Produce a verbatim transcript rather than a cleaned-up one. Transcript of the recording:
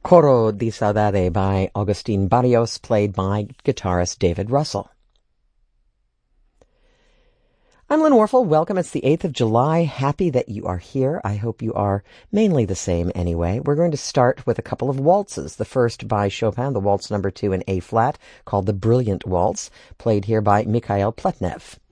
Coro di Saudade by Agustin Barrios, played by guitarist David Russell. I'm Lynn Warfel. Welcome. It's the eighth of July. Happy that you are here. I hope you are mainly the same anyway. We're going to start with a couple of waltzes. The first by Chopin, the waltz number two in A-flat, called the Brilliant Waltz, played here by Mikhail Pletnev.